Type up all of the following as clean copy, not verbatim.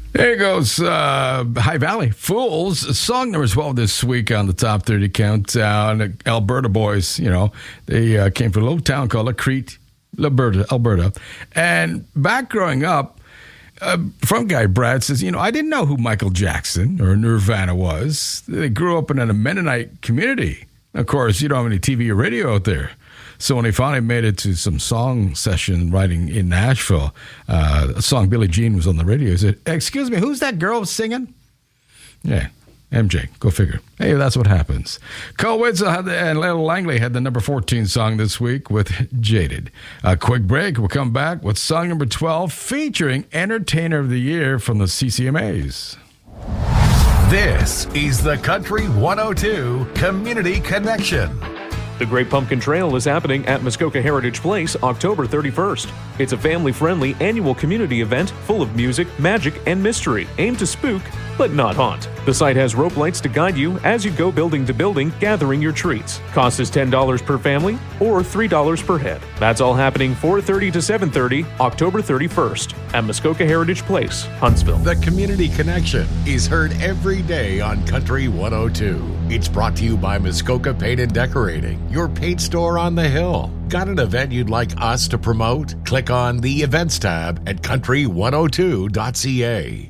There goes High Valley Fools, song number 12 this week on the Top 30 Countdown. Alberta boys, they came from a little town called Crete, Alberta. And back growing up, from Guy Brad says, I didn't know who Michael Jackson or Nirvana was. They grew up in a Mennonite community. Of course, you don't have any TV or radio out there. So when he finally made it to some song session writing in Nashville, a song Billie Jean was on the radio. He said, "Excuse me, who's that girl singing?" Yeah, MJ, go figure. Hey, that's what happens. Cole Witzel and Lil Langley had the number 14 song this week with Jaded. A quick break. We'll come back with song number 12 featuring Entertainer of the Year from the CCMAs. This is the Country 102 Community Connection. The Great Pumpkin Trail is happening at Muskoka Heritage Place October 31st. It's a family-friendly annual community event full of music, magic, and mystery, aimed to spook, but not haunt. The site has rope lights to guide you as you go building to building, gathering your treats. Cost is $10 per family or $3 per head. That's all happening 4:30 to 7:30, October 31st at Muskoka Heritage Place, Huntsville. The Community Connection is heard every day on Country 102. It's brought to you by Muskoka Paint and Decorating, your paint store on the hill. Got an event you'd like us to promote? Click on the Events tab at country102.ca.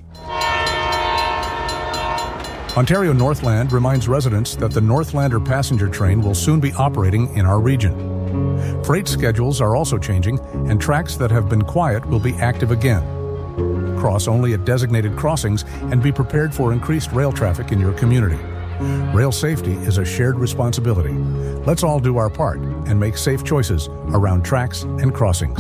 Ontario Northland reminds residents that the Northlander passenger train will soon be operating in our region. Freight schedules are also changing, and tracks that have been quiet will be active again. Cross only at designated crossings and be prepared for increased rail traffic in your community. Rail safety is a shared responsibility. Let's all do our part and make safe choices around tracks and crossings.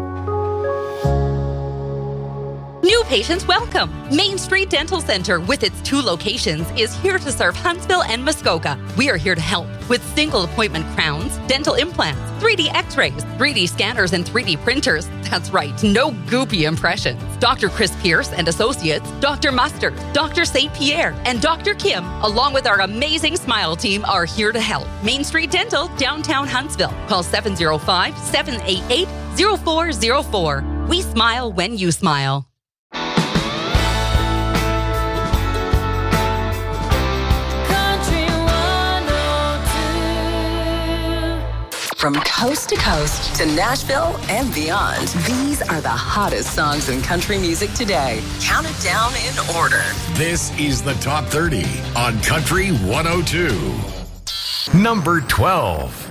New patients welcome. Main Street Dental Center, with its 2 locations, is here to serve Huntsville and Muskoka. We are here to help with single appointment crowns, dental implants, 3D x-rays, 3D scanners, and 3D printers. That's right, no goopy impressions. Dr. Chris Pierce and Associates, Dr. Mustard, Dr. St. Pierre, and Dr. Kim, along with our amazing Smile team, are here to help. Main Street Dental, downtown Huntsville. Call 705-788-0404. We smile when you smile. From coast to coast to Nashville and beyond, these are the hottest songs in country music today. Count it down in order. This is the Top 30 on Country 102. Number 12.